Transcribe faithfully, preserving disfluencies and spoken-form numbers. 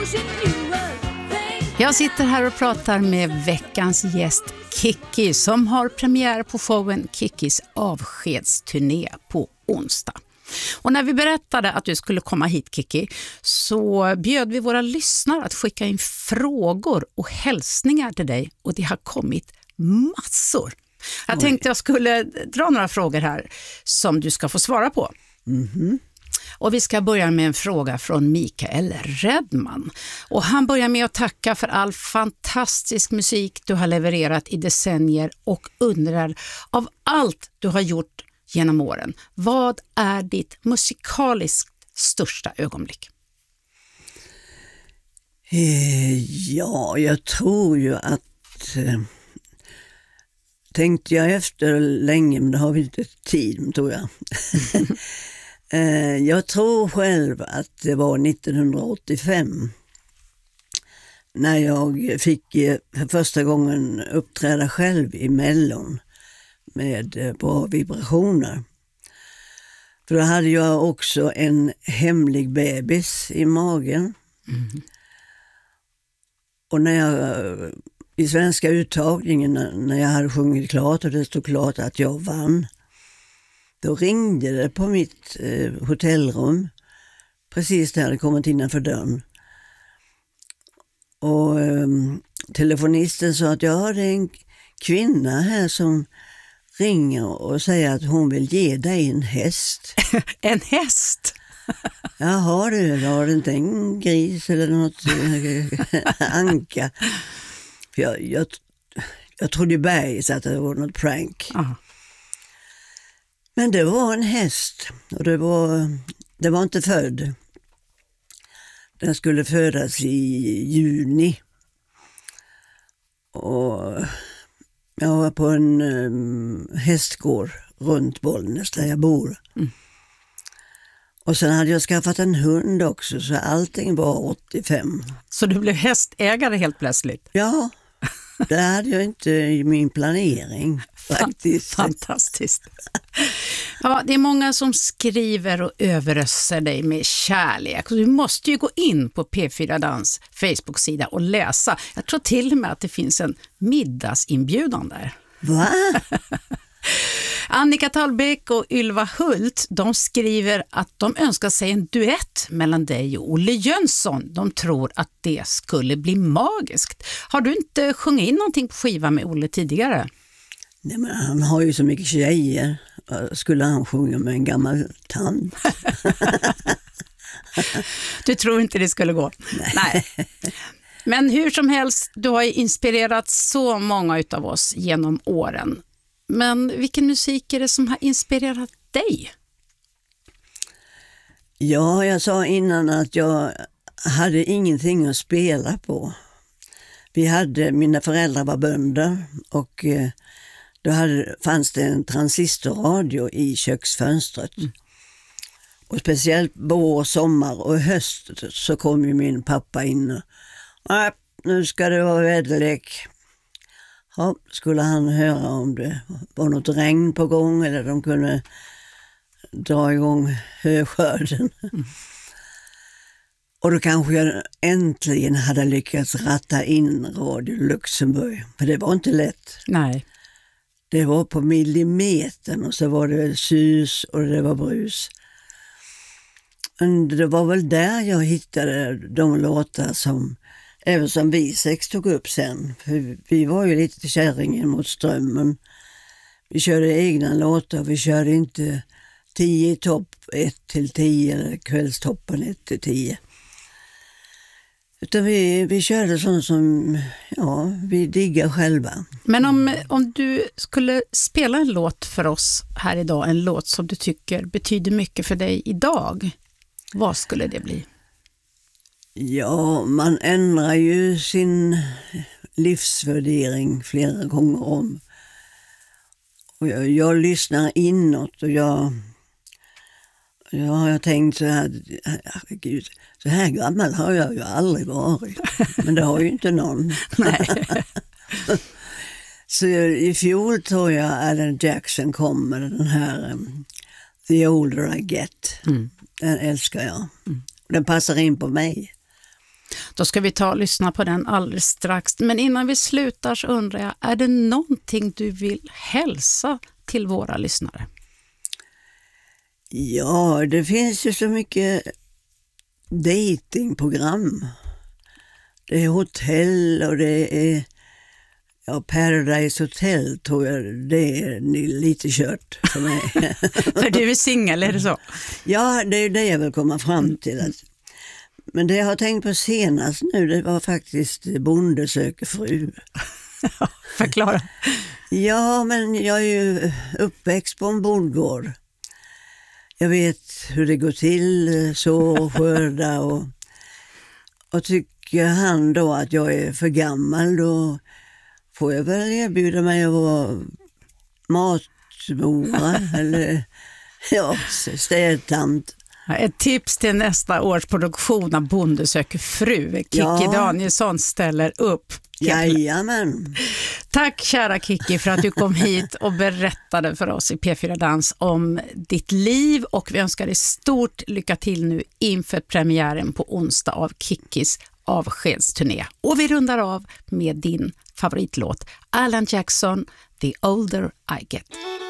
Jag sitter här och pratar med veckans gäst Kikki som har premiär på showen Kikkis avskedsturné på onsdag. Och när vi berättade att du skulle komma hit, Kikki, så bjöd vi våra lyssnare att skicka in frågor och hälsningar till dig, och det har kommit massor. Jag tänkte jag skulle dra några frågor här som du ska få svara på. Mhm. Och vi ska börja med en fråga från Mikael Redman. Och han börjar med att tacka för all fantastisk musik du har levererat i decennier och undrar, av allt du har gjort genom åren, vad är ditt musikaliskt största ögonblick? Eh, ja, jag tror ju att... Eh, tänkte jag efter länge, men det har vi inte tid, tror jag. Jag tror själv att det var nittonhundraåttiofem när jag fick för första gången uppträda själv i Mellon med bra vibrationer. För då hade jag också en hemlig bebis i magen. Mm. Och när jag i svenska uttagningen, när jag hade sjungit klart och det stod klart att jag vann, då ringde det på mitt eh, hotellrum precis där det kommit innanför dörren. Och eh, telefonisten sa att jag har en kvinna här som ringer och säger att hon vill ge dig en häst. En häst? Jaha du, har du inte en gris eller något anka? För jag, jag, jag trodde berget att det var något prank. Aha. Men det var en häst och det var, det var inte född. Den skulle födas i juni. Och jag var på en um, hästgård runt Bollnäs där jag bor. Mm. Och sen hade jag skaffat en hund också, så allting var åttiofem. Så du blev hästägare helt plötsligt? Ja, det hade jag inte i min planering faktiskt. Fantastiskt. Ja, det är många som skriver och överöser dig med kärlek. Du måste ju gå in på P fyra Dans Facebook-sida och läsa. Jag tror till och med att det finns en middagsinbjudan där. Va? Annika Tallbeck och Ylva Hult, de skriver att de önskar sig en duett mellan dig och Olle Jönsson. De tror att det skulle bli magiskt. Har du inte sjungit in någonting på skiva med Olle tidigare? Nej, men han har ju så mycket tjejer. Skulle han sjunga med en gammal tant? Du tror inte det skulle gå? Nej. Nej. Men hur som helst, du har ju inspirerat så många utav oss genom åren. Men vilken musik är det som har inspirerat dig? Ja, jag sa innan att jag hade ingenting att spela på. Vi hade, mina föräldrar var bönder och då hade, fanns det en transistorradio i köksfönstret. Mm. Och speciellt vår, sommar och höst så kom ju min pappa in och nej, nu ska det vara väderlek. Ja, skulle han höra om det var något regn på gång eller de kunde dra igång höskörden. Mm. Och då kanske jag äntligen hade lyckats ratta in Radio Luxemburg. För det var inte lätt. Nej. Det var på millimetern och så var det sus och det var brus. Men det var väl där jag hittade de låtar som även som vi sex tog upp sen. För vi var ju lite till kärringen mot strömmen. Vi körde egna låtar. Vi körde inte tio i topp, ett till tio eller kvällstoppen ett till tio. Utan vi, vi körde sånt som ja, vi diggar själva. Men om, om du skulle spela en låt för oss här idag, en låt som du tycker betyder mycket för dig idag, vad skulle det bli? Ja, man ändrar ju sin livsvärdering flera gånger om. Och jag, jag lyssnar inåt och jag, jag har tänkt så här, herregud, så här gammal har jag ju aldrig varit. Men det har ju inte någon. Nej. Så i fjol tror jag Alan Jackson kom med den här um, The Older I Get. Mm. Den älskar jag. Mm. Den passar in på mig. Då ska vi ta och lyssna på den alldeles strax. Men innan vi slutar så undrar jag, är det någonting du vill hälsa till våra lyssnare? Ja, det finns ju så mycket datingprogram. Det är hotell och det är ja, Paradise Hotel tror jag, det är lite kört för mig. För du är singel, är det så? Ja, det är det jag vill komma fram till. Att, men det jag har tänkt på senast nu, det var faktiskt Bonde söker fru. Förklara. Ja, men jag är ju uppväxt på en bondgård. Jag vet hur det går till, så skörda och, och tycker han då att jag är för gammal, då får jag väl erbjuda mig att vara matmora eller ja, städtant. Ett tips till nästa års produktion av Bonde söker fru. Kikki ja. Danielsson ställer upp. Jajamän. Tack kära Kikki för att du kom hit och berättade för oss i P fyra Dans om ditt liv, och vi önskar dig stort lycka till nu inför premiären på onsdag av Kikkis avskedsturné. Och vi rundar av med din favoritlåt, Alan Jackson, The Older I Get.